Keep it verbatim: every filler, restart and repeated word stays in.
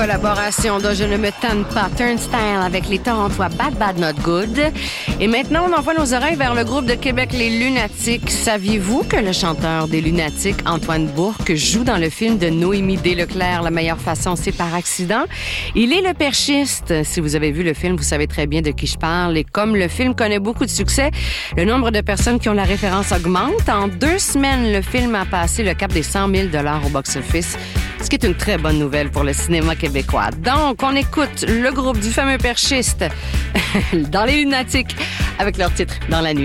collaboration dont je ne me tanne pas, Turnstile avec les Torontois Bad Bad Not Good. Et maintenant, on envoie nos oreilles vers le groupe de Québec Les Lunatiques. Saviez-vous que le chanteur des Lunatiques, Antoine Bourque, joue dans le film de Noémie Desleclerc, La meilleure façon, c'est par accident? Il est le perchiste. Si vous avez vu le film, vous savez très bien de qui je parle. Et comme le film connaît beaucoup de succès, le nombre de personnes qui ont la référence augmente. En deux semaines, le film a passé le cap des cent mille dollars au box-office, ce qui est une très bonne nouvelle pour le cinéma québécois. Donc, on écoute le groupe du fameux perchiste dans Les Lunatiques avec leur titre « Dans la nuit ».